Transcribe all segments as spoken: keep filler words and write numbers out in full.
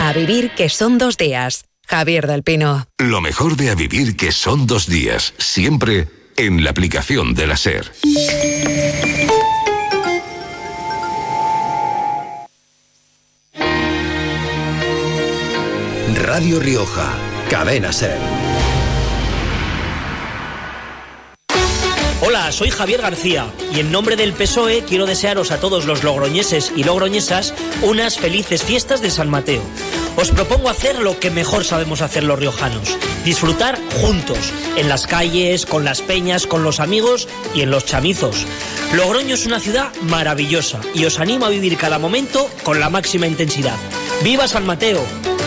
A vivir que son dos días. Javier del Pino. Lo mejor de A vivir que son dos días. Siempre en la aplicación de la SER. Radio Rioja. Cadena SER. Hola, soy Javier García y en nombre del P S O E quiero desearos a todos los logroñeses y logroñesas unas felices fiestas de San Mateo. Os propongo hacer lo que mejor sabemos hacer los riojanos, disfrutar juntos, en las calles, con las peñas, con los amigos y en los chamizos. Logroño es una ciudad maravillosa y os animo a vivir cada momento con la máxima intensidad. ¡Viva San Mateo!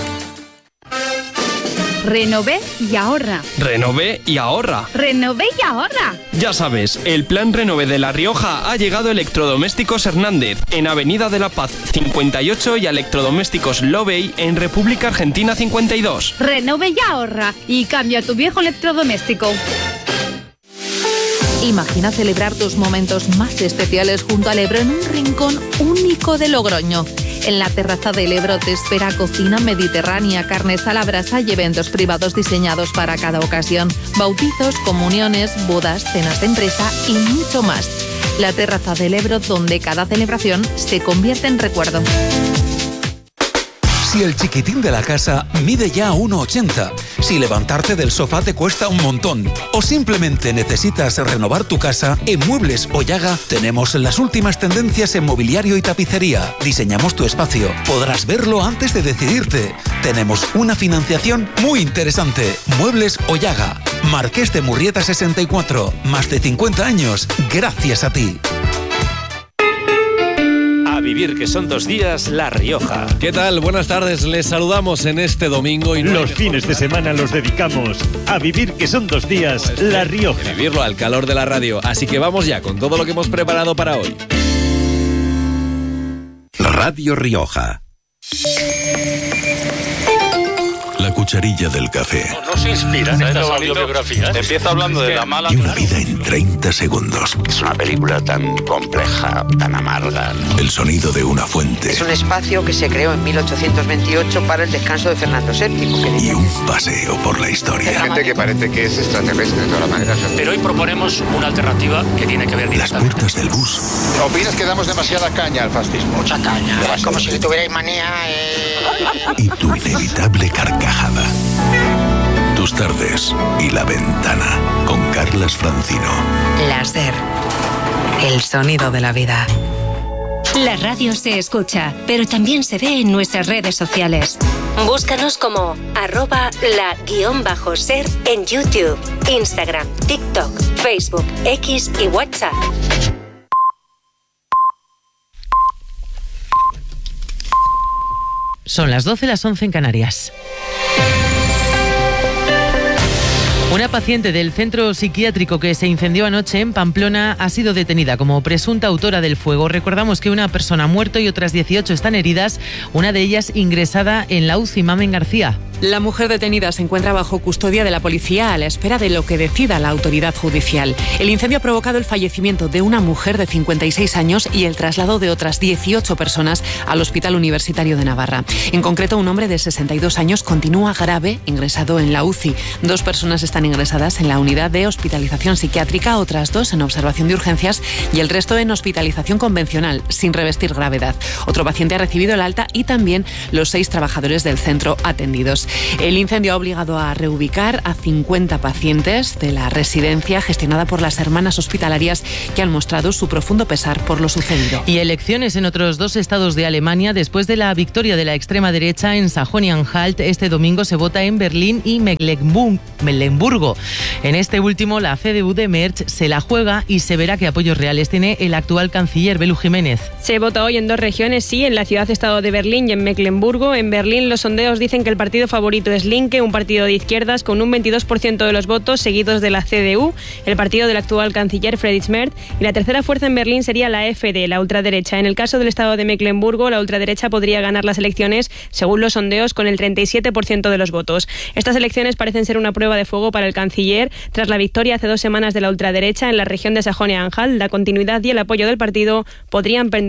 Renové y ahorra. Renové y ahorra. Renové y ahorra. Ya sabes, el plan Renové de La Rioja ha llegado a Electrodomésticos Hernández, en Avenida de la Paz cincuenta y ocho y a Electrodomésticos Lobey en República Argentina cincuenta y dos. Renové y ahorra y cambia tu viejo electrodoméstico. Imagina celebrar tus momentos más especiales junto al Ebro en un rincón único de Logroño. En la terraza del Ebro te espera cocina mediterránea, carnes a la brasa y eventos privados diseñados para cada ocasión. Bautizos, comuniones, bodas, cenas de empresa y mucho más. La terraza del Ebro, donde cada celebración se convierte en recuerdo. Si el chiquitín de la casa mide ya uno ochenta, si levantarte del sofá te cuesta un montón o simplemente necesitas renovar tu casa, en Muebles Ollaga tenemos las últimas tendencias en mobiliario y tapicería. Diseñamos tu espacio, podrás verlo antes de decidirte. Tenemos una financiación muy interesante. Muebles Ollaga, Marqués de Murrieta sesenta y cuatro, más de cincuenta años, gracias a ti. A vivir que son dos días, La Rioja. ¿Qué tal? Buenas tardes, les saludamos en este domingo y no los fines de semana los dedicamos a vivir que son dos días, La Rioja. Vivirlo al calor de la radio, así que vamos ya con todo lo que hemos preparado para hoy. Radio Rioja. La cucharilla del café. ¿No se inspiran estas autobiografías? Empieza hablando de la mala... Y una vida en treinta segundos. Es una película tan compleja, tan amarga. El sonido de una fuente. Es un espacio que se creó en mil ochocientos veintiocho para el descanso de Fernando séptimo. Y un paseo por la historia. Hay gente que parece que es extraterrestre de todas maneras. Pero hoy proponemos una alternativa que tiene que ver directamente. Las puertas del bus. ¿Opinas que damos demasiada caña al fascismo? Mucha caña. Demasiada. Como si le tuvierais manía. Eh... Y tu inevitable carcajada. Tus tardes y La Ventana con Carlas Francino. La SER, el sonido de la vida. La radio se escucha, pero también se ve en nuestras redes sociales. Búscanos como arroba la guión bajo ser en YouTube, Instagram, TikTok, Facebook, X y WhatsApp. Son las doce, las once en Canarias. Una paciente del centro psiquiátrico que se incendió anoche en Pamplona ha sido detenida como presunta autora del fuego. Recordamos que una persona ha muerto y otras dieciocho están heridas, una de ellas ingresada en la U C I Mamen García. La mujer detenida se encuentra bajo custodia de la policía a la espera de lo que decida la autoridad judicial. El incendio ha provocado el fallecimiento de una mujer de cincuenta y seis años y el traslado de otras dieciocho personas al Hospital Universitario de Navarra. En concreto, un hombre de sesenta y dos años continúa grave, ingresado en la U C I. Dos personas están ingresadas en la unidad de hospitalización psiquiátrica, otras dos en observación de urgencias y el resto en hospitalización convencional, sin revestir gravedad. Otro paciente ha recibido el alta y también los seis trabajadores del centro atendidos. El incendio ha obligado a reubicar a cincuenta pacientes de la residencia gestionada por las hermanas hospitalarias que han mostrado su profundo pesar por lo sucedido. Y elecciones en otros dos estados de Alemania. Después de la victoria de la extrema derecha en Sajonia-Anhalt, este domingo se vota en Berlín y Mecklenburgo. En este último, la C D U de Merz se la juega y se verá qué apoyos reales tiene el actual canciller Belu Jiménez. Se vota hoy en dos regiones, sí, en la ciudad-estado de Berlín y en Mecklenburgo. En Berlín los sondeos dicen que el partido favorito es Linke, un partido de izquierdas con un veintidós por ciento de los votos, seguidos de la C D U, el partido del actual canciller Friedrich Merz, y la tercera fuerza en Berlín sería la F D, la ultraderecha. En el caso del estado de Mecklenburgo, la ultraderecha podría ganar las elecciones, según los sondeos, con el treinta y siete por ciento de los votos. Estas elecciones parecen ser una prueba de fuego para el canciller, tras la victoria hace dos semanas de la ultraderecha en la región de Sajonia-Anhalt. La continuidad y el apoyo del partido podrían prender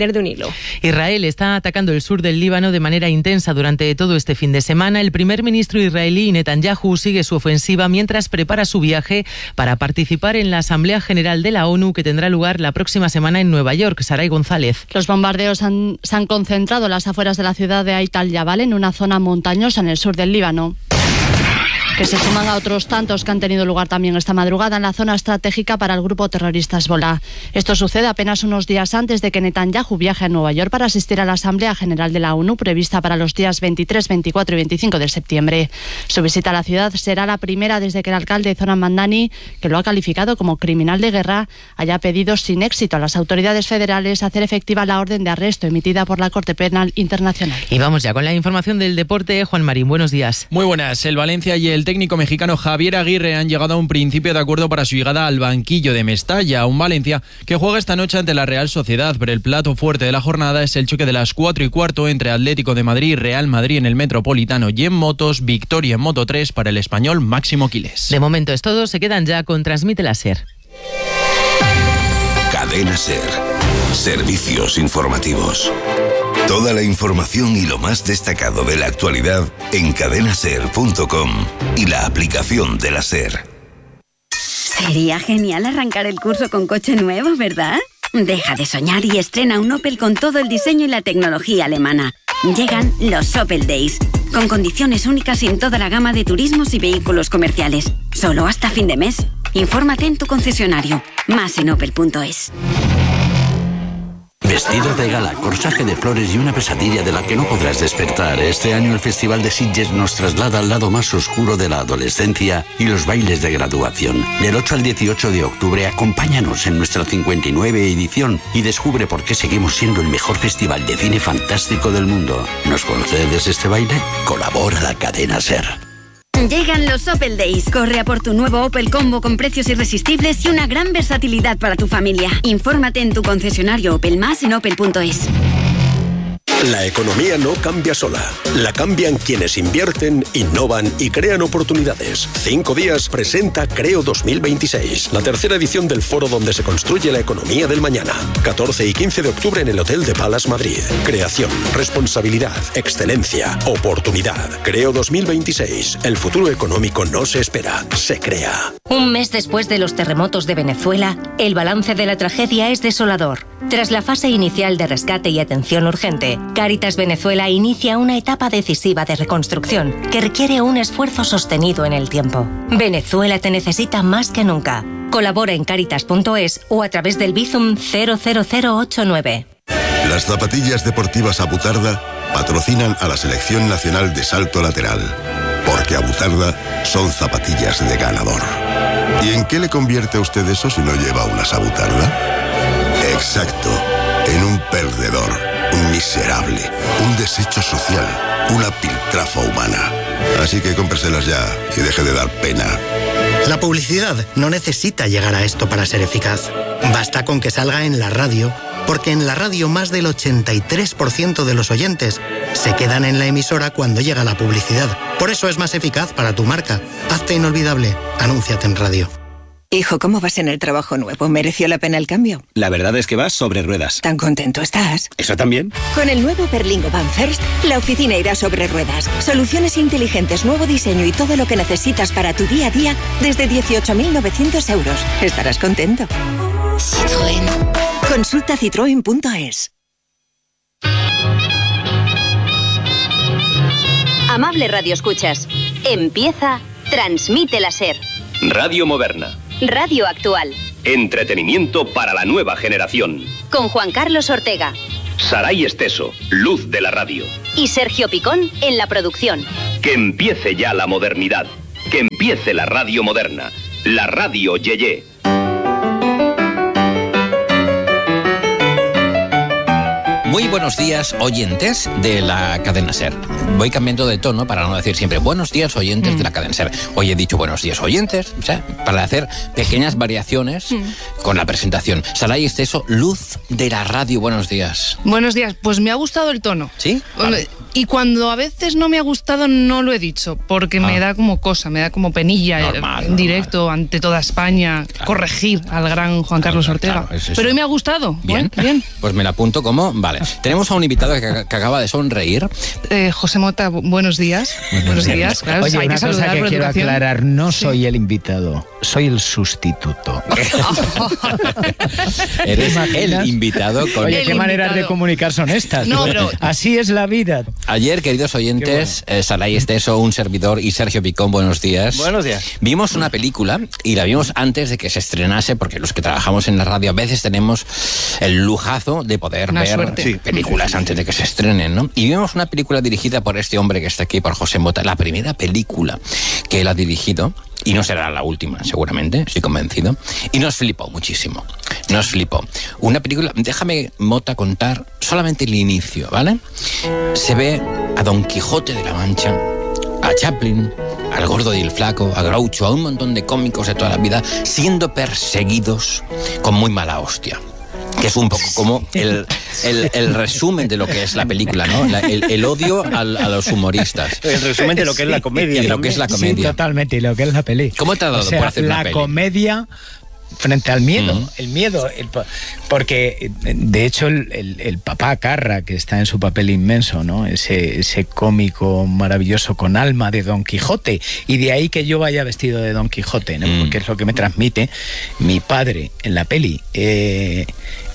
pender de un hilo. Israel está atacando el sur del Líbano de manera intensa durante todo este fin de semana. El primer ministro israelí Netanyahu sigue su ofensiva mientras prepara su viaje para participar en la Asamblea General de la ONU que tendrá lugar la próxima semana en Nueva York. Saray González. Los bombardeos han, se han concentrado a las afueras de la ciudad de Ait al-Jabal, en una zona montañosa en el sur del Líbano, que se suman a otros tantos que han tenido lugar también esta madrugada en la zona estratégica para el grupo terrorista Hezbollah. Esto sucede apenas unos días antes de que Netanyahu viaje a Nueva York para asistir a la Asamblea General de la ONU prevista para los días veintitrés, veinticuatro y veinticinco de septiembre. Su visita a la ciudad será la primera desde que el alcalde Zoran Mandani, que lo ha calificado como criminal de guerra, haya pedido sin éxito a las autoridades federales hacer efectiva la orden de arresto emitida por la Corte Penal Internacional. Y vamos ya con la información del deporte. Juan Marín, buenos días. Muy buenas. El Valencia y el El técnico mexicano Javier Aguirre han llegado a un principio de acuerdo para su llegada al banquillo de Mestalla, un Valencia que juega esta noche ante la Real Sociedad, pero el plato fuerte de la jornada es el choque de las cuatro y cuarto entre Atlético de Madrid y Real Madrid en el Metropolitano, y en motos, victoria en Moto tres para el español Máximo Quiles. De momento es todo, se quedan ya con Transmite la SER. Cadena SER. Servicios informativos. Toda la información y lo más destacado de la actualidad en cadena ser punto com y la aplicación de la SER. Sería genial arrancar el curso con coche nuevo, ¿verdad? Deja de soñar y estrena un Opel con todo el diseño y la tecnología alemana. Llegan los Opel Days, con condiciones únicas en toda la gama de turismos y vehículos comerciales. Solo hasta fin de mes. Infórmate en tu concesionario. Más en opel punto es. Vestido de gala, corsaje de flores y una pesadilla de la que no podrás despertar. Este año el Festival de Sitges nos traslada al lado más oscuro de la adolescencia y los bailes de graduación. Del ocho al dieciocho de octubre, acompáñanos en nuestra cincuenta y nueve edición y descubre por qué seguimos siendo el mejor festival de cine fantástico del mundo. ¿Nos concedes este baile? Colabora la cadena SER. Llegan los Opel Days. Corre a por tu nuevo Opel Combo con precios irresistibles y una gran versatilidad para tu familia. Infórmate en tu concesionario Opel Más en opel punto es. La economía no cambia sola. La cambian quienes invierten, innovan y crean oportunidades. Cinco Días presenta Creo dos mil veintiséis, la tercera edición del foro donde se construye la economía del mañana. catorce y quince de octubre en el Hotel de Palace Madrid. Creación, responsabilidad, excelencia, oportunidad. Creo dos mil veintiséis. El futuro económico no se espera, se crea. Un mes después de los terremotos de Venezuela, el balance de la tragedia es desolador. Tras la fase inicial de rescate y atención urgente, Cáritas Venezuela inicia una etapa decisiva de reconstrucción que requiere un esfuerzo sostenido en el tiempo. Venezuela te necesita más que nunca. Colabora en cáritas punto es o a través del Bizum cero cero cero ocho nueve. Las zapatillas deportivas Abutarda patrocinan a la Selección Nacional de Salto Lateral, porque Abutarda son zapatillas de ganador. ¿Y en qué le convierte a usted eso si no lleva unas Abutarda? Exacto, en un perdedor, un miserable, un desecho social, una piltrafa humana. Así que cómpreselas ya y deje de dar pena. La publicidad no necesita llegar a esto para ser eficaz. Basta con que salga en la radio, porque en la radio más del ochenta y tres por ciento de los oyentes se quedan en la emisora cuando llega la publicidad. Por eso es más eficaz para tu marca. Hazte inolvidable. Anúnciate en radio. Hijo, ¿cómo vas en el trabajo nuevo? ¿Mereció la pena el cambio? La verdad es que vas sobre ruedas. ¿Tan contento estás? ¿Eso también? Con el nuevo Berlingo Van First, la oficina irá sobre ruedas. Soluciones inteligentes, nuevo diseño y todo lo que necesitas para tu día a día desde dieciocho mil novecientos euros. Estarás contento. Citroën. Consulta citroen punto es. Amable Radio Escuchas, empieza Transmite la SER. Radio moderna. Radio actual. Entretenimiento para la nueva generación. Con Juan Carlos Ortega. Saray Esteso, luz de la radio. Y Sergio Picón en la producción. Que empiece ya la modernidad. Que empiece la radio moderna. La radio Yeye. Muy buenos días, oyentes de la cadena SER. Voy cambiando de tono para no decir siempre buenos días, oyentes mm. de la cadena SER. Hoy he dicho buenos días, oyentes, o sea, para hacer pequeñas variaciones mm. con la presentación. Saray Esteso, luz de la radio, buenos días. Buenos días, pues me ha gustado el tono. ¿Sí? Vale. Y cuando a veces no me ha gustado, no lo he dicho, porque ah. me da como cosa, me da como penilla normal, en normal. directo ante toda España claro. corregir al gran Juan claro, Carlos Ortega. Claro, es Pero hoy me ha gustado. Bien. ¿eh? Bien. Pues me la apunto como... Vale. Tenemos a un invitado que, que acaba de sonreír. Eh, José Mota, buenos días. Buenos días. Claro, Oye, hay una que cosa que quiero educación. aclarar, no sí. soy el invitado, soy el sustituto. Eres el invitado. Con Oye, el qué maneras invitado. de comunicar son estas. No, pero... Así es la vida. Ayer, queridos oyentes, bueno. eh, Saray Esteso, un servidor y Sergio Picón, buenos días. Buenos días. Vimos una película y la vimos antes de que se estrenase, porque los que trabajamos en la radio a veces tenemos el lujazo de poder una ver sí. películas antes de que se estrenen, ¿no? Y vimos una película dirigida por este hombre que está aquí, por José Mota, la primera película que él ha dirigido. Y no será la última, seguramente, estoy convencido. Y nos flipó muchísimo. Nos flipó. Una película, déjame, Mota, contar solamente el inicio, ¿vale? Se ve a Don Quijote de la Mancha, a Chaplin, al Gordo y el Flaco, a Groucho, a un montón de cómicos de toda la vida, siendo perseguidos con muy mala hostia. Que es un poco como el, el, el resumen de lo que es la película, ¿no? La, el, el odio al, a los humoristas. El resumen de lo que es la comedia. Y lo que es la comedia. Sí, totalmente, y lo que es la peli. ¿Cómo te ha dado o sea, por hacer la una peli? comedia frente al miedo, mm. el miedo, el, porque de hecho el, el, el papá Carra, que está en su papel inmenso, ¿no? Ese, ese cómico maravilloso con alma de Don Quijote, y de ahí que yo vaya vestido de Don Quijote, ¿no? Mm. Porque es lo que me transmite mi padre en la peli. Eh,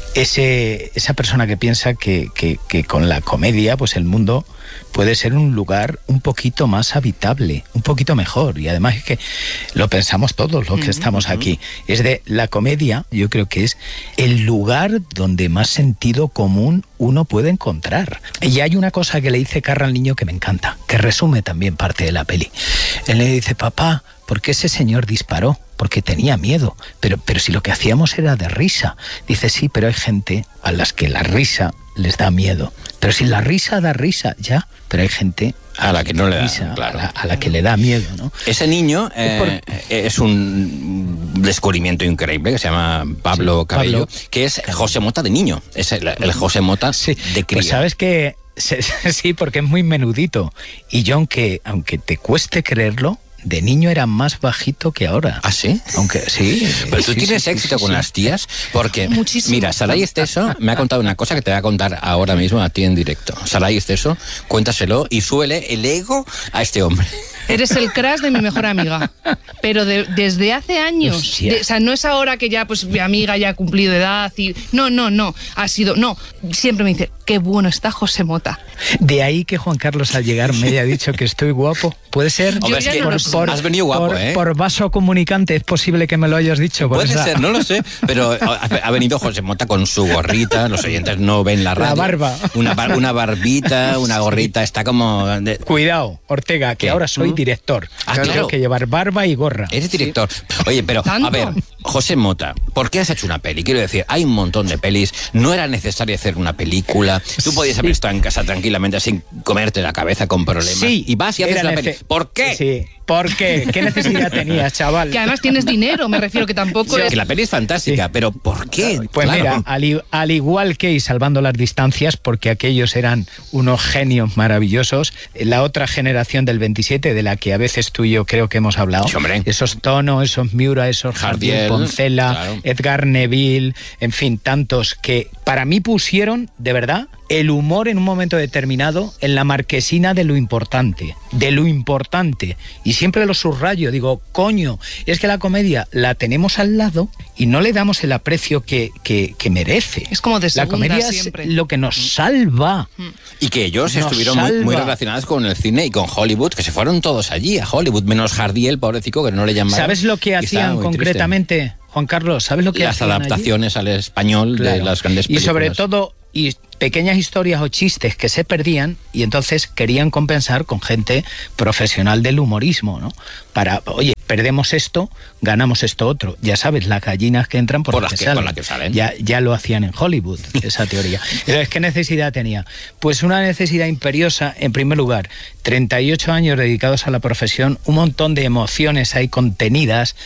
ese, esa persona que piensa que, que, que con la comedia pues el mundo puede ser un lugar un poquito más habitable, un poquito mejor, y además es que lo pensamos todos los que estamos aquí. Es de la comedia, yo creo que es el lugar donde más sentido común uno puede encontrar. Y hay una cosa que le dice Carra al niño que me encanta, que resume también parte de la peli. Él le dice: papá, ¿por qué ese señor disparó? Porque tenía miedo, pero, pero si lo que hacíamos era de risa. Dice: sí, pero hay gente a las que la risa les da miedo. Pero si la risa da risa, ya, pero hay gente a la que no le da, risa, claro. a, la, a la que le da miedo, ¿no? Ese niño eh, es un descubrimiento increíble que se llama Pablo sí, Cabello, Pablo. que es José Mota de niño, es el, el José Mota sí, de cría. Pues sabes que sí, porque es muy menudito, y yo aunque aunque te cueste creerlo, de niño era más bajito que ahora. ¿Ah, sí? Aunque sí. Pero tú sí, tienes sí, éxito sí, con sí. las tías, porque Muchísimo. Mira, Saray Esteso me ha contado una cosa que te voy a contar ahora mismo a ti en directo. Saray Esteso, cuéntaselo y súbele el ego a este hombre. Eres el crush de mi mejor amiga, pero de, desde hace años. De, o sea, no es ahora que ya pues mi amiga ya ha cumplido edad y no, no, no, ha sido, no, siempre me dice: qué bueno está José Mota. De ahí que Juan Carlos al llegar me haya dicho que estoy guapo. ¿Puede ser? Hombre, es que por, por, has venido guapo, por, ¿eh? Por vaso comunicante es posible que me lo hayas dicho. Puede esa... ser, no lo sé, pero ha, ha venido José Mota con su gorrita, los oyentes no ven la radio. La barba. Una, bar, una barbita, una gorrita, está como... De... Cuidado, Ortega, que ¿Qué? ahora soy ¿Mm? director. Ah, Tengo claro. que llevar barba y gorra. Eres director. Sí. Oye, pero, ¿Tanto? a ver, José Mota, ¿por qué has hecho una peli? Quiero decir, hay un montón de pelis, no era necesario hacer una película, tú podías sí. haber estado en casa tranquilamente sin comerte la cabeza con problemas. Sí, y vas y haces la peli. ¿Por qué? Sí. ¿Por qué? ¿Qué necesidad tenías, chaval? Que además tienes dinero, me refiero, que tampoco sí, es... Que la peli es fantástica, sí. pero ¿por qué? Pues claro. mira, al, al igual que y salvando las distancias, porque aquellos eran unos genios maravillosos, la otra generación del veintisiete, de la que a veces tú y yo creo que hemos hablado, sí, hombre. esos Tono, esos Miura, esos Jardiel, Poncela, claro. Edgar Neville, en fin, tantos que para mí pusieron, de verdad, el humor en un momento determinado en la marquesina de lo importante, de lo importante. Y siempre lo subrayo, digo, coño, es que la comedia la tenemos al lado y no le damos el aprecio que, que, que merece. Es como de segunda, la comedia siempre. es lo que nos salva. Y que ellos nos estuvieron muy, muy relacionados con el cine y con Hollywood, que se fueron todos allí a Hollywood, menos Jardiel, pobrecito, que no le llamaron. ¿Sabes lo que hacían concretamente, triste. Juan Carlos? ¿Sabes lo que Las hacían adaptaciones allí? al español claro. de las grandes películas. Y sobre todo... y pequeñas historias o chistes que se perdían, y entonces querían compensar con gente profesional del humorismo, ¿no? Para, oye, perdemos esto, ganamos esto otro. Ya sabes, las gallinas que entran por, por las las que, que, salen. Con la que salen. Ya, ya lo hacían en Hollywood, esa teoría. Entonces, ¿qué necesidad tenía? Pues una necesidad imperiosa, en primer lugar, treinta y ocho años dedicados a la profesión, un montón de emociones ahí contenidas,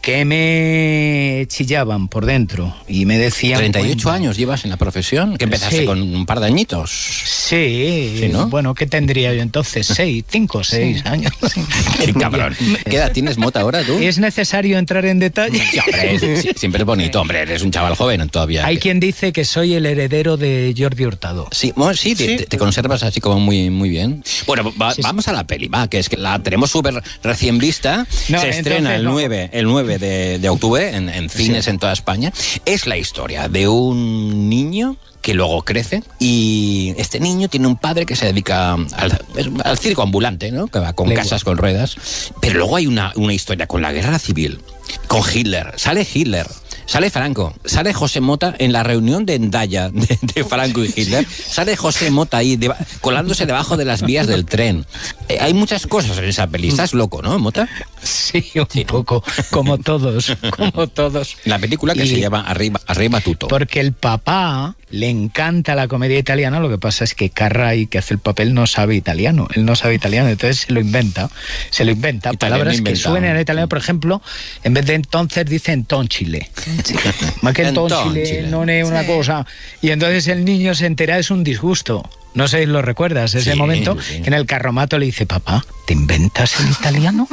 que me chillaban por dentro y me decían... treinta y ocho años llevas en la profesión, que empezaste Sí. con un par de añitos. Sí, Sí, ¿no? Bueno, ¿qué tendría yo entonces? Seis, cinco, seis Sí. años. Qué cabrón. ¿Qué edad tienes, Mota, ahora tú? ¿Es necesario entrar en detalle? Sí, hombre, sí, siempre es bonito, hombre, eres un chaval joven todavía. Hay quien dice que soy el heredero de Jordi Hurtado. Sí, bueno, sí, te, te- te conservas así como muy, muy bien. Bueno, va- vamos a la peli, va, que es que la tenemos súper recién vista. No, Se estrena entonces el no. nueve, el nueve de, de octubre en, en cines en toda España. Es la historia de un niño que luego crece y este niño tiene un padre que se dedica al, al circo ambulante, ¿no? Que va con Le- casas con ruedas. Pero luego hay una, una historia con la guerra civil, con Hitler. Sale Hitler. Sale Franco, sale José Mota en la reunión de Endaya de, de Franco y Hitler. Sale José Mota ahí deba- colándose debajo de las vías del tren. Eh, hay muchas cosas en esa peli. Estás loco, ¿no, Mota? Sí, un poco, como todos, como todos. La película que Y- se llama Arriba, Arriba Tutto. Porque el papá le encanta la comedia italiana, lo que pasa es que Carray, que hace el papel, no sabe italiano. Él no sabe italiano, entonces se lo inventa. Se lo inventa. Italiano Palabras que inventado. suenen en italiano, por ejemplo, en vez de entonces dice entonchile. Más que entonchile, Entonchile. no es una Sí. cosa. Y entonces el niño se entera, es un disgusto. No sé si lo recuerdas, ese Sí, momento sí. que en el carromato le dice, papá, ¿te inventas el italiano?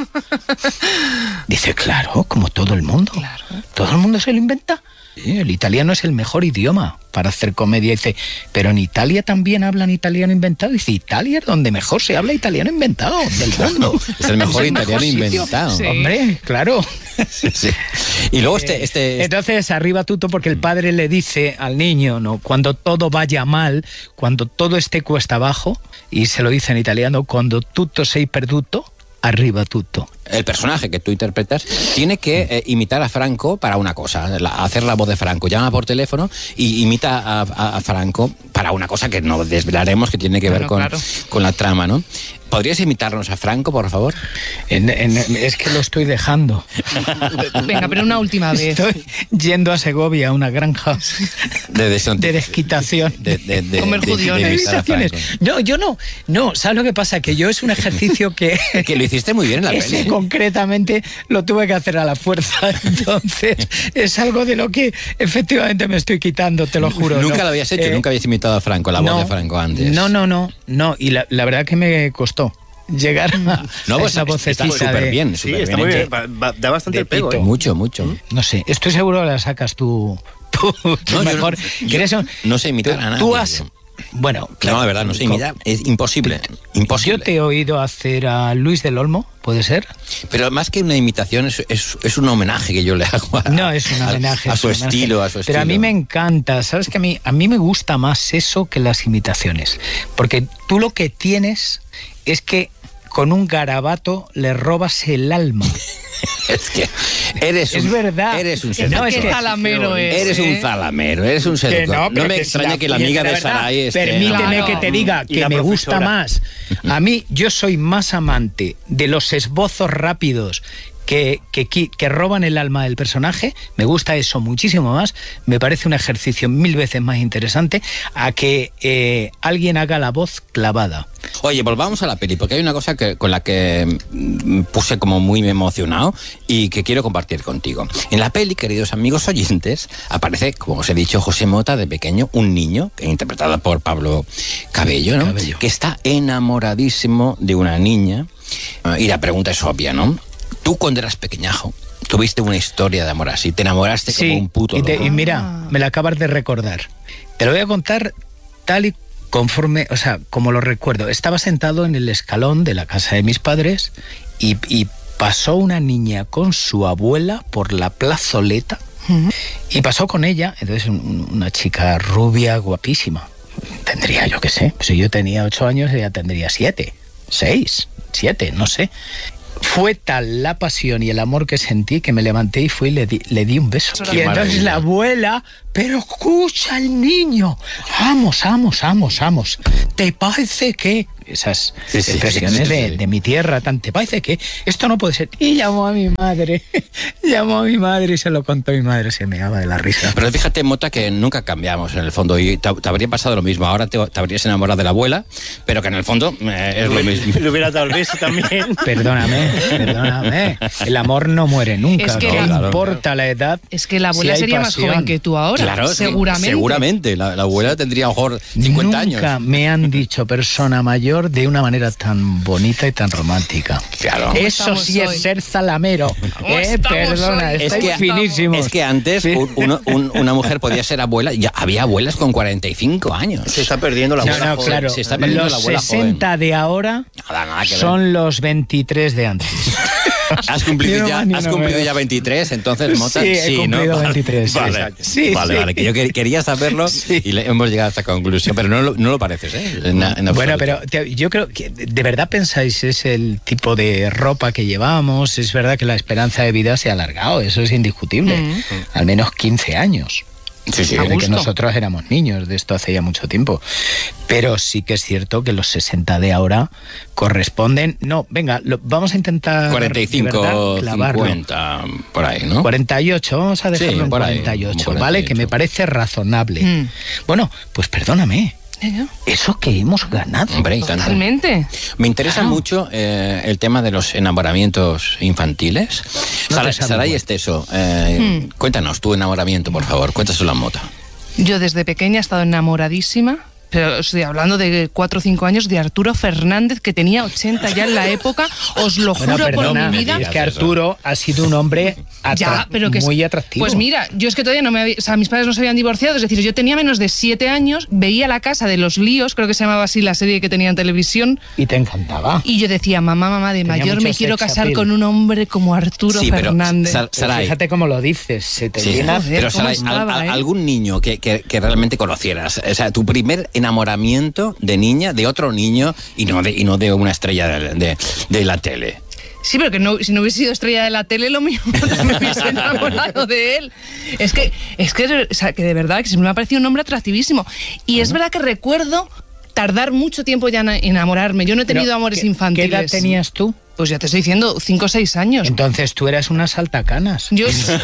Dice, claro, como todo el mundo. Todo el mundo se lo inventa. Sí, el italiano es el mejor idioma para hacer comedia. Dice, pero en Italia también hablan italiano inventado. Dice, Italia es donde mejor se habla italiano inventado del mundo. Es el mejor italiano sitio. inventado. Sí. Hombre, claro. Sí. Y luego este, este, Entonces arriba tutto porque el padre le dice al niño, no, cuando todo vaya mal, cuando todo esté cuesta abajo, y se lo dice en italiano, cuando tutto sei perduto, arriba tutto. el personaje que tú interpretas tiene que eh, imitar a Franco para una cosa, la- hacer la voz de Franco. Llama por teléfono y imita a, a- a Franco para una cosa que no desvelaremos, que tiene que ver Bueno, con, claro. con la trama, ¿no? ¿Podrías imitarnos a Franco, por favor? En- en- es que lo estoy dejando. Venga, pero una última vez. Estoy yendo a Segovia, a una granja De, de, de desquitación. de, de, de- Comer de- de judiones. imitar a Desquitaciones. Franco. No, yo no. No, ¿sabes lo que pasa? Que yo es un ejercicio que... Que lo hiciste muy bien en la Ese peli. concretamente lo tuve que hacer a la fuerza. Entonces, es algo de lo que efectivamente me estoy quitando, te lo juro. Nunca ¿no? lo habías hecho, Eh, nunca habías imitado a Franco, la no, voz de Franco antes. No, no, no, no. Y la, la verdad que me costó llegar a, No, a pues esa está vocecita súper de- bien, Sí, súper está bien muy hecho. bien. Va- va- da bastante de el pego, pito. ¿eh? Mucho, mucho. No sé, estoy seguro que la sacas tú, tú, tú No, yo no- mejor. yo Que eres un- no sé imitar tú- a nadie, Tú has... yo. Bueno, No, de verdad, no sé imitar. Es imposible. Imposible. Yo te he oído hacer a Luis del Olmo, ¿puede ser? Pero más que una imitación, es, es, es un homenaje que yo le hago a, No, es un a- homenaje. a, es su un homenaje. estilo, a su estilo. Pero a mí me encanta, ¿sabes? Que a mí, a mí me gusta más eso que las imitaciones. Porque tú lo que tienes es que con un garabato le robas el alma. Es que eres Es un, verdad. Eres un Que no, es seductor. que zalamero es, Eres ¿eh? un zalamero, eres un Que seductor. no, No, pero me que extraña si que la puñetera amiga de verdad, Sarai esté... Permíteme Claro. que te diga Y que la me profesora. gusta más. A mí, yo soy más amante de los esbozos rápidos que, que, qui- que roban el alma del personaje. Me gusta eso muchísimo más. Me parece un ejercicio mil veces más interesante a que eh, alguien haga la voz clavada. Oye, volvamos a la peli, porque hay una cosa que, con la que mm, puse como muy emocionado y que quiero compartir contigo. En la peli, queridos amigos oyentes, aparece, como os he dicho, José Mota de pequeño, un niño, interpretado por Pablo Cabello, ¿no? Cabello. Que está enamoradísimo de una niña. Eh, Y la pregunta es obvia, ¿no? Tú cuando eras pequeñajo, tuviste una historia de amor así, te enamoraste como un puto y, te- loco. y mira, me la acabas de recordar. Te lo voy a contar tal y conforme, o sea, como lo recuerdo. Estaba sentado en el escalón de la casa de mis padres y, y pasó una niña con su abuela por la plazoleta y pasó con ella, entonces un- un- una chica rubia, guapísima. Tendría, yo qué sé, si yo tenía ocho años, ella tendría siete, seis, siete, no sé. Fue tal la pasión y el amor que sentí que me levanté y fui y le di, le di un beso. Qué Y entonces maravilla. la abuela, pero escucha al niño, vamos, vamos, vamos, vamos, ¿te parece que? esas sí, sí, expresiones sí, sí, de, sí. de mi tierra, tan te parece que esto no puede ser. Y llamó a mi madre, llamó a mi madre y se lo contó mi madre, se meaba de la risa. Pero fíjate, Mota, que nunca cambiamos en el fondo y te, te habría pasado lo mismo. Ahora te, te habrías enamorado de la abuela, pero que en el fondo eh, es lo mismo. Le hubiera dado el beso también. Perdóname, perdóname. El amor no muere nunca, Es que no la- importa la edad. Es que la abuela si hay sería pasión. más joven que tú ahora, Claro, sí, seguramente. seguramente. La, la abuela tendría a lo mejor cincuenta Nunca años. me han dicho persona mayor de una manera tan bonita y tan romántica. Claro. Eso sí es ser zalamero. Eh, perdona, Es estáis que, finísimos. es que antes un- uno- un- una mujer podía ser abuela, ya había abuelas con cuarenta y cinco años. Se está perdiendo la No, abuela no, joven. claro. Se está perdiendo Los la abuela sesenta de ahora Nada, nada que ver. son los veintitrés de antes. Has cumplido, Ni ya, más ni has no cumplido menos. ya veintitrés, entonces, Mota. Sí, he cumplido ¿no? veintitrés, sí. Vale, Exacto. Sí, vale, sí. vale, que yo que- quería saberlo y le- hemos llegado a esta conclusión, pero no, lo- no lo pareces, ¿eh? En, en Bueno, absoluto. pero te- yo creo que de verdad pensáis es el tipo de ropa que llevamos. Es verdad que la esperanza de vida se ha alargado, eso es indiscutible. Mm. Al menos quince años. Sí, sí, a Desde que gusto. nosotros éramos niños, de esto hace ya mucho tiempo. Pero sí que es cierto que los sesenta de ahora corresponden. No, venga, lo- vamos a intentar. cuarenta y de cinco, verdad, clavarlo. cincuenta, por ahí, ¿no? cuarenta y ocho, vamos a dejarlo Sí, en por ahí, cuarenta y ocho, cuarenta y ¿vale? ocho. Que me parece razonable. Mm. Bueno, pues perdóname. Eso que hemos ganado. Hombre, y tanto. Totalmente. Me interesa mucho eh, el tema de los enamoramientos infantiles. No Sara- te sabe Saray igual. Esteso, eh, Hmm. cuéntanos tu enamoramiento, por favor. Cuéntaselo a Mota. Yo desde pequeña he estado enamoradísima, pero estoy hablando de cuatro o cinco años, de Arturo Fernández, que tenía ochenta ya en la época, os lo Bueno, juro perdona, por mi vida. es que Arturo ha sido un hombre atra- Ya, pero que es- muy atractivo. Pues mira, yo es que todavía no me había, o sea, mis padres no se habían divorciado, es decir, yo tenía menos de siete años, veía La Casa de los Líos, creo que se llamaba así la serie que tenía en televisión, Y te encantaba. y yo decía, mamá, mamá, de Tenía mayor mucho me quiero sex casar appeal. con un hombre como Arturo Sí, pero, Fernández. Sar- Pero Saray, fíjate cómo lo dices, se te sí, llena. Joder, pero cómo Saray, estaba, al- al- ¿eh? algún niño que, que- que realmente conocieras, o sea, tu primer enamoramiento de niña, de otro niño y no de, y no de una estrella de, de- de la tele. Sí, pero que no, si no hubiese sido estrella de la tele, lo mismo no me hubiese enamorado de él. Es que, es que, o sea, que de verdad, que siempre me ha parecido un hombre atractivísimo. Y es verdad que recuerdo tardar mucho tiempo ya en enamorarme. Yo no he tenido Pero, amores ¿qué- infantiles. ¿Qué edad tenías tú? Pues ya te estoy diciendo, cinco o seis años. Entonces tú eras una saltacanas. Yo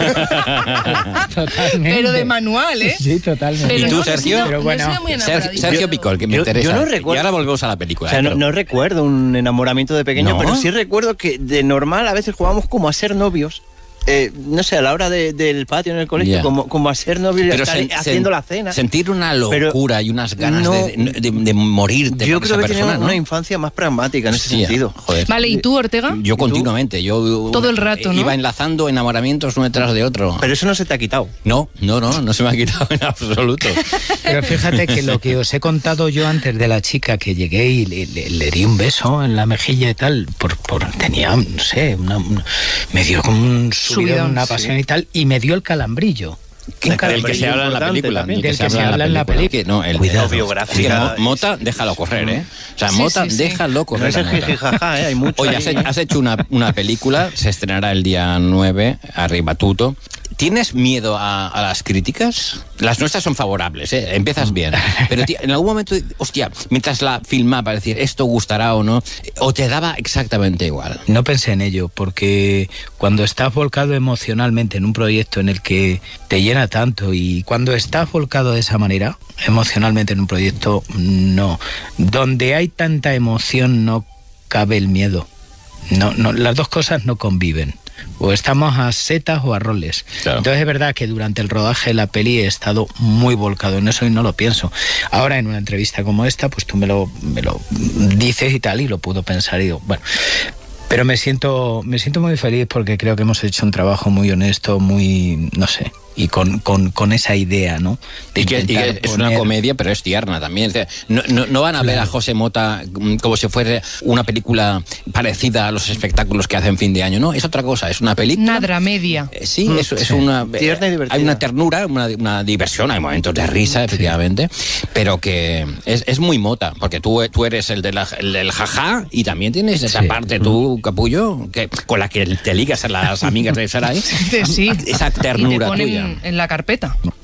Totalmente. Pero de manual, ¿eh? Sí, totalmente. Pero ¿Y tú, no, no he Sergio? sido- Pero no he bueno, sido muy Sergio, enamoradilla. Sergio Picol, que me yo- interesa. yo no recuerdo- Y ahora volvemos a la película. O sea, ¿eh? no, Pero- no recuerdo un enamoramiento de pequeño, ¿No? pero sí recuerdo que de normal a veces jugábamos como a ser novios. Eh, no sé, a la hora de- del patio en el colegio, Ya. como, como a ser novios y Pero estar sen- haciendo sen- la cena. Sentir una Pero locura y unas ganas no- de, de, de morirte Yo por creo esa que tenía persona, una ¿no? infancia más pragmática en ese Hostia, sentido. joder. Vale, ¿y tú, Ortega? Yo continuamente, yo Todo el rato, ¿no? iba enlazando enamoramientos uno detrás de otro. Pero eso no se te ha quitado. No, no, no, no se me ha quitado en absoluto. Pero fíjate que lo que os he contado yo antes de la chica que llegué y le, le- le di un beso en la mejilla y tal, por, por tenía, no sé, una, una- me dio como un subidón, Subidón, una sí. pasión y tal, y me dio el calambrillo. Que- el que se habla en la importante película. también. el Del que se habla en la película. Que no, el, Cuidado. el- Biográfica. es que Mo- Mota, déjalo correr, ¿eh? O sea, Sí, Mota, sí, sí. déjalo No correr. es el a Mota. jijijaja, ¿eh? Hay mucho. Oye, ahí. has, hecho- has hecho una, una película, se estrenará el día nueve, arriba tuto. ¿Tienes miedo a, a las críticas? Las nuestras son favorables, ¿eh? Empiezas bien. Pero tío, en algún momento, hostia, mientras la filmaba, decir, esto gustará o no, o te daba exactamente igual. No pensé en ello, porque cuando estás volcado emocionalmente en un proyecto en el que te llena tanto y cuando estás volcado de esa manera, emocionalmente en un proyecto, no. Donde hay tanta emoción no cabe el miedo. No, no, las dos cosas no conviven. O estamos a setas o a roles. Claro. Entonces es verdad que durante el rodaje de la peli he estado muy volcado en eso y no lo pienso. Ahora en una entrevista como esta, pues tú me lo, me lo dices y tal, y lo puedo pensar y digo, bueno. Pero me siento, me siento muy feliz porque creo que hemos hecho un trabajo muy honesto, muy, no sé, y con, con, con esa idea, ¿no? De Y que, y intentar que es una poner- comedia, pero es tierna también. O sea, no, no, no van a ver a José Mota mm, como si fuera una película parecida a los espectáculos que hacen fin de año. No, es otra cosa, es una película. Una dramedia. Eh, Sí, es, es una. eh, Tierna y divertida. Hay una ternura, una, una diversión, hay momentos de risa, efectivamente, pero que es, es muy Mota, porque tú, tú eres el, de la- el del jaja y también tienes esa Sí. parte tú, capullo, que, con la que te ligas a las amigas de Saray. Sí, Esa y te ternura ponen tuya. en la carpeta.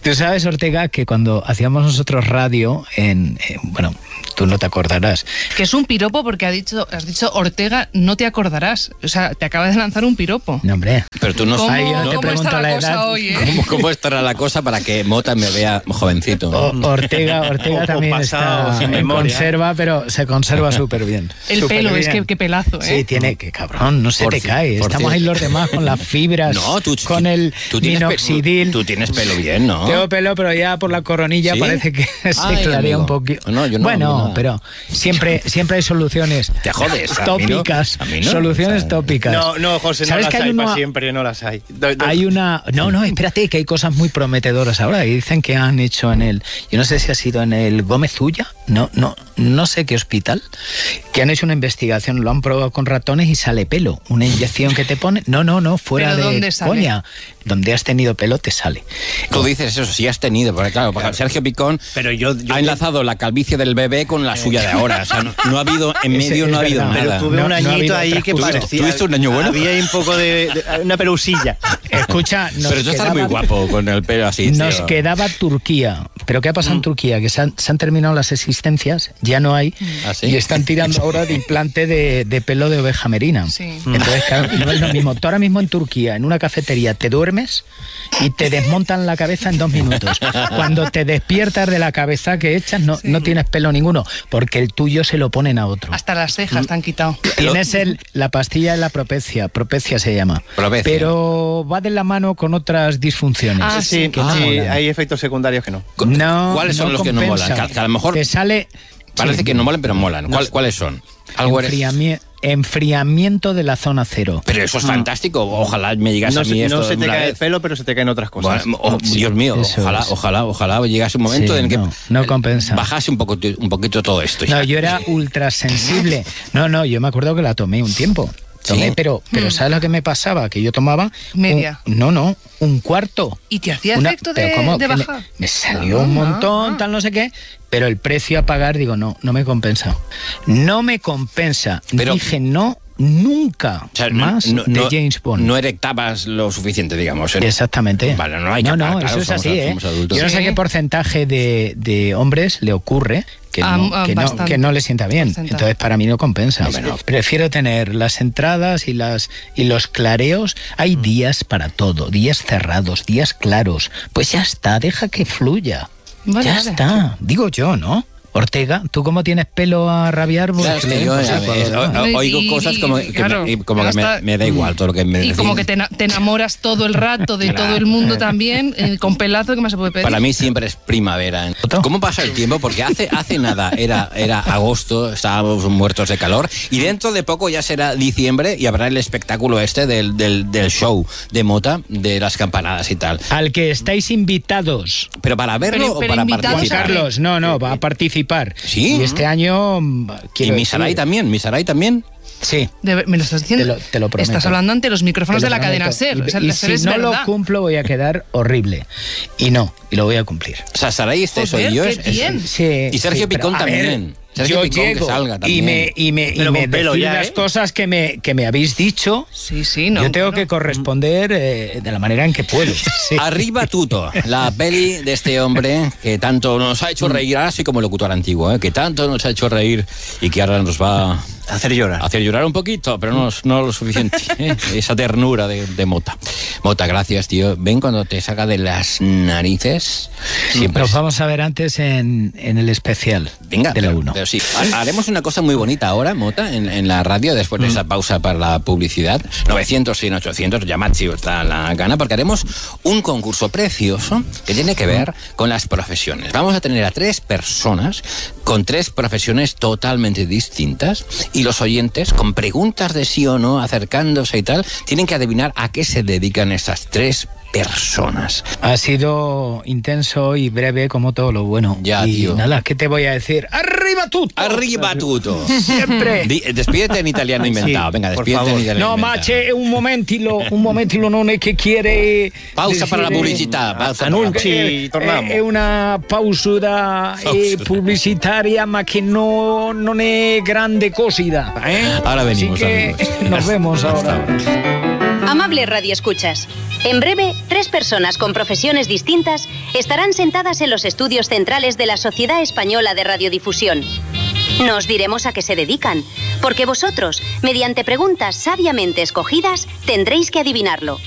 Tú sabes, Ortega, que cuando hacíamos nosotros radio en, eh, bueno, tú no te acordarás. Que es un piropo porque ha dicho, has dicho Ortega, no te acordarás. O sea, te acaba de lanzar un piropo. No, hombre. Pero tú no ¿Cómo, sabes. ¿cómo, ¿no? ¿cómo está la, la cosa hoy, eh? ¿Cómo, ¿Cómo estará la cosa para que Mota me vea jovencito? O, Ortega, Ortega también está en memoria. Conserva, pero se conserva súper bien. El super pelo, bien. Es que qué pelazo, ¿eh? Sí, tiene que, cabrón, no se Por te ci- cae. por Estamos ci- ahí los demás con las fibras, No, tú, con el tú tienes pe- minoxidil. Tú tienes pelo bien, ¿no? Tengo pelo, pero ya por la coronilla ¿Sí? parece que se Ay, clarea amigo. un poquito. No, yo no, bueno, a mí no. pero siempre, siempre hay soluciones. Te jodes. a mí no. Tópicas. A mí no. Soluciones O sea, tópicas. No, no, José, no ¿Sabes las que hay hay una- para siempre, no las hay. Do- do- Hay una... No, no, espérate, que hay cosas muy prometedoras ahora. Y dicen que han hecho en el... Yo no sé si ha sido en el Gómez Ulla, no, no, no sé qué hospital, que han hecho una investigación, lo han probado con ratones y sale pelo. Una inyección que te pone... No, no, no, fuera ¿Pero de dónde sale? coña. Donde has tenido pelo te sale. Tú dices eso, sí has tenido, porque claro, porque Sergio Picón Pero yo, yo ha enlazado la calvicie del bebé con la suya de ahora. O sea, no, no ha habido, en Ese medio es no ha habido verdad. Pero nada. tuve No- un no ha añito habido ahí otras que cosas. parecía... ¿Tuviste un año bueno? Había ahí un poco de, de- una pelusilla. Escucha, nos Pero tú estás muy quedaba- guapo con el pelo así, Nos tío. quedaba Turquía. ¿Pero qué ha pasado en Turquía? Que se han, se han terminado las existencias, ya no hay, ¿Ah, sí? y están tirando ahora de implante de, de pelo de oveja merina. Sí. Entonces, claro, no es lo mismo. Tú ahora mismo en Turquía, en una cafetería, te duermes y te desmontan la cabeza en dos minutos. Cuando te despiertas de la cabeza que echas, no, no tienes pelo ninguno, porque el tuyo se lo ponen a otro. Hasta las cejas te han quitado. Tienes el, la pastilla de la propecia, propecia se llama. Propecia. Pero va de la mano con otras disfunciones. Ah, Sí, que no sí, molan. hay efectos secundarios que no. No, ¿Cuáles son no los que no compensa. molan? Que a lo mejor Te sale... parece sí. que no molan, pero molan. ¿Cuál- No. ¿Cuáles son? Algo eres- Enfriami- Enfriamiento de la zona cero. Pero eso es fantástico. Ojalá me llegase No, a mí se, esto no se te una cae el vez. pelo, pero se te caen otras cosas. Bueno, oh, Dios mío, eso ojalá, es. ojalá, ojalá llegase un momento Sí, en que no, no compensa. bajase un poco, un poquito todo esto. No, yo era ultra sensible. No, no, yo me acuerdo que la tomé un tiempo. Tomé, ¿Sí? pero, pero ¿sabes lo que me pasaba? Que yo tomaba... Media. un- no, no, un cuarto. ¿Y te hacía Una- efecto pero de, ¿cómo? de Que me- bajar? Me, salió Ah, un ah, montón, ah. tal no sé qué, pero el precio a pagar, digo, no, no me compensa. No me compensa. Pero- Dije no nunca O sea, más no, de no- James Bond. no erectabas lo suficiente, digamos. ¿eh? Exactamente. Vale, no hay que No, no, apagar, eso claro, es somos- así, ¿eh? somos adultos. Yo no sé Sí. qué porcentaje de, de hombres le ocurre que Ah, no, ah, que, no, bastante. que no le sienta bien. Porcentaje. Entonces, para mí no compensa. Bueno. Prefiero tener las entradas y las y los clareos. Hay días para todo, días cerrados, días claros. Pues ya está, deja que fluya. Vale, ya vale. está. Digo yo, ¿no? Ortega, ¿tú cómo tienes pelo a rabiar? Claro, es que yo Pues, ya pues, ves, o- o- oigo Y- cosas como que, claro, me, y como ya que me, está. me da igual todo lo que me Y decís. como que te, ena- te enamoras todo el rato de todo el mundo también, eh, con pelazo, ¿qué más se puede pedir? Para mí siempre es primavera. ¿Cómo pasa el tiempo? Porque hace, hace nada era, era agosto, estábamos muertos de calor, y dentro de poco ya será diciembre y habrá el espectáculo este del, del, del show de Mota, de las campanadas y tal. al que estáis invitados. ¿Pero para verlo Pero- o pero para invitados Juan participar? Carlos, no, no, va a participar. ¿Sí? Y este año... mm, ¿Y quiero Misaray decir- también? ¿Misaray también? Sí. De ver- ¿Me lo estás diciendo? Te lo- te lo prometo. Estás hablando ante los micrófonos Te de lo la cadena prometo. SER. Y, O sea, y la SER si es no verdad. lo cumplo voy a quedar horrible. Y no, y lo voy a cumplir. O sea, Saray, este soy Joder, yo. qué es- es- bien. Sí, Y Sergio sí, pero, Picón a ver, también. Sergio yo Picón que llego salga y también. me, y me, y Pero me con pelo decís ya, las ¿eh? cosas que me, que me habéis dicho. Sí, sí, no. yo tengo claro. que corresponder eh, de la manera en que puedo. Sí. Arriba Tuto, la peli de este hombre que tanto nos ha hecho reír, ahora sí como locutor antiguo, ¿eh? que tanto nos ha hecho reír y que ahora nos va a Hacer llorar. hacer llorar un poquito, pero no, no lo suficiente. ¿eh? Esa ternura de, de Mota. Mota, gracias, tío. Ven cuando te saca de las narices. Siempre. Nos vamos a ver antes en, en el especial Venga, de la pero- uno. pero sí. Ha- Haremos una cosa muy bonita ahora, Mota, en, en la radio, después de esa pausa para la publicidad. novecientos, cien, ochocientos, llamad si os da la gana, porque haremos un concurso precioso que tiene que ver con las profesiones. Vamos a tener a tres personas con tres profesiones totalmente distintas y los oyentes, con preguntas de sí o no, acercándose y tal, tienen que adivinar a qué se dedican esas tres personas. Ha sido intenso y breve como todo lo bueno. Ya, y tío. nada, ¿qué te voy a decir? ¡Arriba tutto! Arriba Tuto. Siempre. Di- despídete en italiano inventado. Sí, Venga, por despídete en favor. italiano No, inventado. Mace, un momentilo, un momentilo, non è che chiede... Pausa per la pubblicità, pausa per la Annunci, torniamo. È una pausa eh, pubblicitaria, ma che no, non è grande cosida. ¿eh? Ahora venimos, Así que amigos. nos vemos ahora. Amables radioescuchas, En breve, tres personas con profesiones distintas estarán sentadas en los estudios centrales de la Sociedad Española de Radiodifusión. No os diremos a qué se dedican, porque vosotros, mediante preguntas sabiamente escogidas, tendréis que adivinarlo.